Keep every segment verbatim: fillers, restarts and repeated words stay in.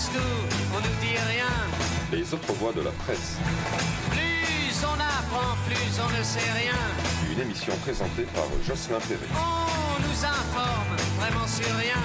casse tout, on nous dit rien. Les autres voix de la presse. Plus on apprend, plus on ne sait rien. Une émission présentée par Jocelyn Perret. On nous informe vraiment sur rien.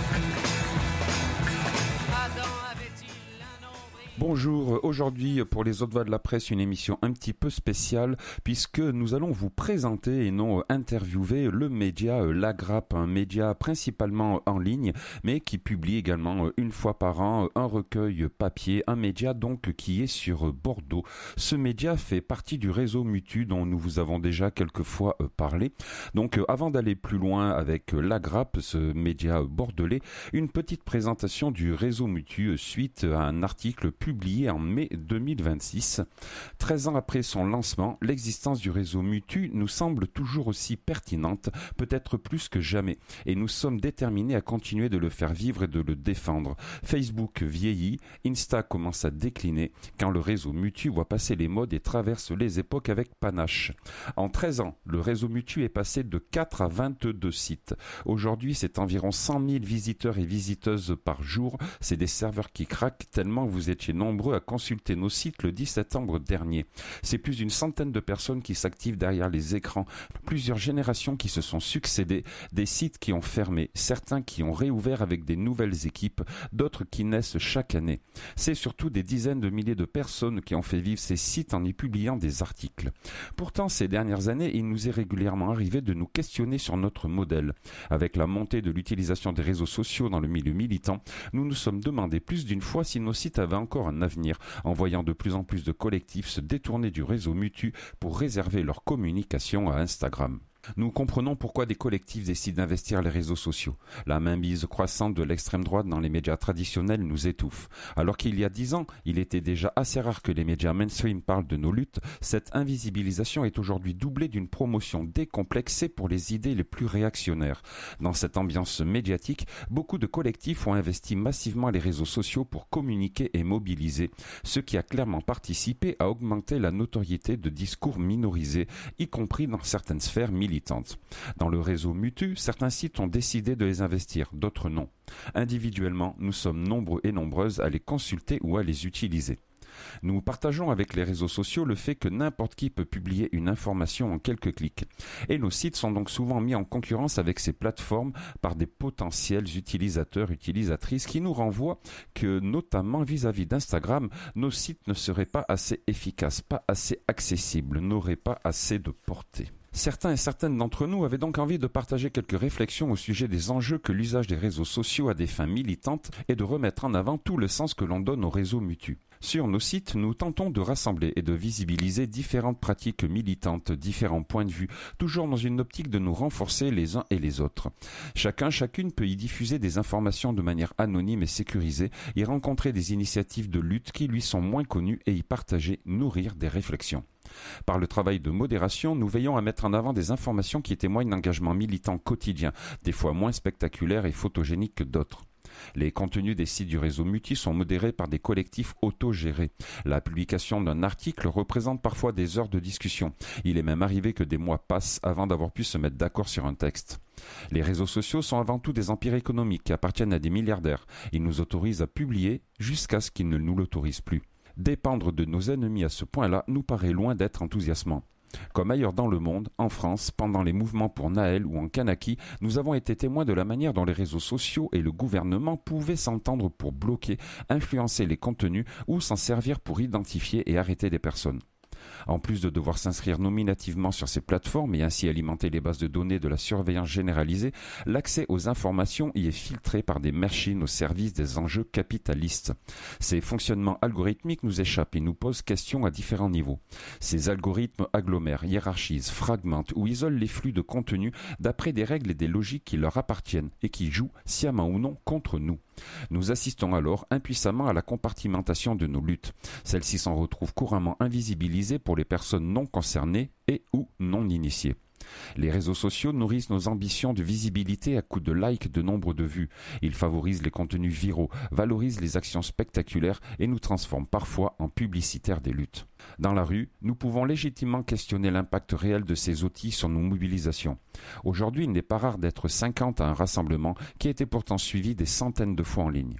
Adam avait-il un nombril? Bonjour, aujourd'hui pour les autres voix de la presse, une émission un petit peu spéciale puisque nous allons vous présenter et non interviewer le média La Grappe, un média principalement en ligne mais qui publie également une fois par an un recueil papier, un média donc qui est sur Bordeaux. Ce média fait partie du réseau Mutu dont nous vous avons déjà quelques fois parlé. Donc avant d'aller plus loin avec La Grappe, ce média bordelais, une petite présentation du réseau Mutu suite à un article publié en mai deux mille vingt-six. treize ans après son lancement, l'existence du réseau Mutu nous semble toujours aussi pertinente, peut-être plus que jamais, et nous sommes déterminés à continuer de le faire vivre et de le défendre. Facebook vieillit, Insta commence à décliner, quand le réseau Mutu voit passer les modes et traverse les époques avec panache. En treize ans, le réseau Mutu est passé de quatre à vingt-deux sites. Aujourd'hui, c'est environ cent mille visiteurs et visiteuses par jour. C'est des serveurs qui craquent tellement vous étiez nombreux à consulter nos sites le dix septembre dernier. C'est plus d'une centaine de personnes qui s'activent derrière les écrans, plusieurs générations qui se sont succédées, des sites qui ont fermé, certains qui ont réouvert avec des nouvelles équipes, d'autres qui naissent chaque année. C'est surtout des dizaines de milliers de personnes qui ont fait vivre ces sites en y publiant des articles. Pourtant, ces dernières années, il nous est régulièrement arrivé de nous questionner sur notre modèle. Avec la montée de l'utilisation des réseaux sociaux dans le milieu militant, nous nous sommes demandé plus d'une fois si nos sites avaient encore un avenir, en voyant de plus en plus de collectifs se détourner du réseau Mutu pour réserver leur communication à Instagram. Nous comprenons pourquoi des collectifs décident d'investir les réseaux sociaux. La mainmise croissante de l'extrême droite dans les médias traditionnels nous étouffe. Alors qu'il y a dix ans, il était déjà assez rare que les médias mainstream parlent de nos luttes, cette invisibilisation est aujourd'hui doublée d'une promotion décomplexée pour les idées les plus réactionnaires. Dans cette ambiance médiatique, beaucoup de collectifs ont investi massivement les réseaux sociaux pour communiquer et mobiliser, ce qui a clairement participé à augmenter la notoriété de discours minorisés, y compris dans certaines sphères militantes. Dans le réseau Mutu, certains sites ont décidé de les investir, d'autres non. Individuellement, nous sommes nombreux et nombreuses à les consulter ou à les utiliser. Nous partageons avec les réseaux sociaux le fait que n'importe qui peut publier une information en quelques clics. Et nos sites sont donc souvent mis en concurrence avec ces plateformes par des potentiels utilisateurs, utilisatrices qui nous renvoient que, notamment vis-à-vis d'Instagram, nos sites ne seraient pas assez efficaces, pas assez accessibles, n'auraient pas assez de portée. Certains et certaines d'entre nous avaient donc envie de partager quelques réflexions au sujet des enjeux que l'usage des réseaux sociaux a des fins militantes et de remettre en avant tout le sens que l'on donne aux réseaux Mutu. Sur nos sites, nous tentons de rassembler et de visibiliser différentes pratiques militantes, différents points de vue, toujours dans une optique de nous renforcer les uns et les autres. Chacun, chacune peut y diffuser des informations de manière anonyme et sécurisée, y rencontrer des initiatives de lutte qui lui sont moins connues et y partager, nourrir des réflexions. Par le travail de modération, nous veillons à mettre en avant des informations qui témoignent d'engagement militant quotidien, des fois moins spectaculaires et photogéniques que d'autres. Les contenus des sites du réseau Mutu sont modérés par des collectifs autogérés. La publication d'un article représente parfois des heures de discussion. Il est même arrivé que des mois passent avant d'avoir pu se mettre d'accord sur un texte. Les réseaux sociaux sont avant tout des empires économiques qui appartiennent à des milliardaires. Ils nous autorisent à publier jusqu'à ce qu'ils ne nous l'autorisent plus. Dépendre de nos ennemis à ce point-là nous paraît loin d'être enthousiasmant. Comme ailleurs dans le monde, en France, pendant les mouvements pour Naël ou en Kanaki, nous avons été témoins de la manière dont les réseaux sociaux et le gouvernement pouvaient s'entendre pour bloquer, influencer les contenus ou s'en servir pour identifier et arrêter des personnes. En plus de devoir s'inscrire nominativement sur ces plateformes et ainsi alimenter les bases de données de la surveillance généralisée, l'accès aux informations y est filtré par des machines au service des enjeux capitalistes. Ces fonctionnements algorithmiques nous échappent et nous posent question à différents niveaux. Ces algorithmes agglomèrent, hiérarchisent, fragmentent ou isolent les flux de contenu d'après des règles et des logiques qui leur appartiennent et qui jouent, sciemment ou non, contre nous. Nous assistons alors impuissamment à la compartimentation de nos luttes. Celles-ci s'en retrouvent couramment invisibilisées pour les personnes non concernées et ou non initiées. Les réseaux sociaux nourrissent nos ambitions de visibilité à coups de likes, de nombre de vues. Ils favorisent les contenus viraux, valorisent les actions spectaculaires et nous transforment parfois en publicitaires des luttes. Dans la rue, nous pouvons légitimement questionner l'impact réel de ces outils sur nos mobilisations. Aujourd'hui, il n'est pas rare d'être cinquante à un rassemblement qui a été pourtant suivi des centaines de fois en ligne.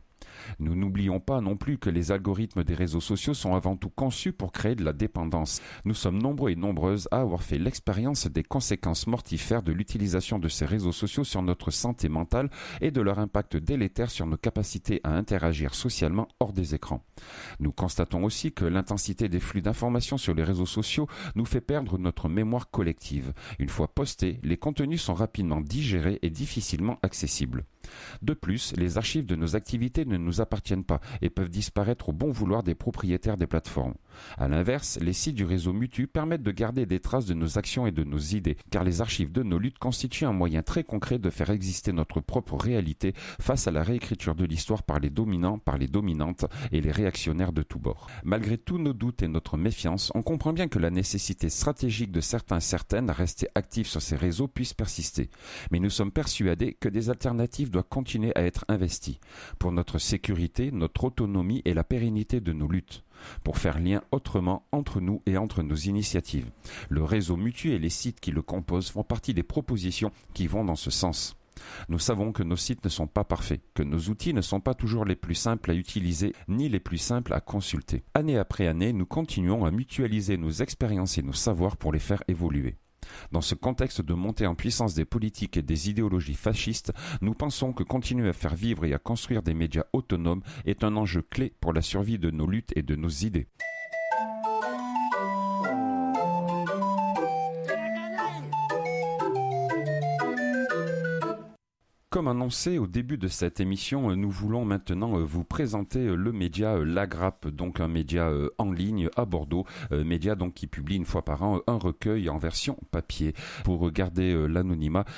Nous n'oublions pas non plus que les algorithmes des réseaux sociaux sont avant tout conçus pour créer de la dépendance. Nous sommes nombreux et nombreuses à avoir fait l'expérience des conséquences mortifères de l'utilisation de ces réseaux sociaux sur notre santé mentale et de leur impact délétère sur nos capacités à interagir socialement hors des écrans. Nous constatons aussi que l'intensité des flux d'informations sur les réseaux sociaux nous fait perdre notre mémoire collective. Une fois postés, les contenus sont rapidement digérés et difficilement accessibles. De plus, les archives de nos activités ne nous appartiennent pas et peuvent disparaître au bon vouloir des propriétaires des plateformes. A l'inverse, les sites du réseau Mutu permettent de garder des traces de nos actions et de nos idées, car les archives de nos luttes constituent un moyen très concret de faire exister notre propre réalité face à la réécriture de l'histoire par les dominants, par les dominantes et les réactionnaires de tous bords. Malgré tous nos doutes et notre méfiance, on comprend bien que la nécessité stratégique de certains certaines à rester actifs sur ces réseaux puisse persister. Mais nous sommes persuadés que des alternatives doivent continuer à être investies pour notre sécurité, notre autonomie et la pérennité de nos luttes, pour faire lien autrement entre nous et entre nos initiatives. Le réseau Mutu et les sites qui le composent font partie des propositions qui vont dans ce sens. Nous savons que nos sites ne sont pas parfaits, que nos outils ne sont pas toujours les plus simples à utiliser ni les plus simples à consulter. Année après année, nous continuons à mutualiser nos expériences et nos savoirs pour les faire évoluer. Dans ce contexte de montée en puissance des politiques et des idéologies fascistes, nous pensons que continuer à faire vivre et à construire des médias autonomes est un enjeu clé pour la survie de nos luttes et de nos idées. Comme annoncé au début de cette émission, nous voulons maintenant vous présenter le média L'Agrape, donc un média en ligne à Bordeaux, média donc qui publie une fois par an un recueil en version papier. Pour garder l'anonymat,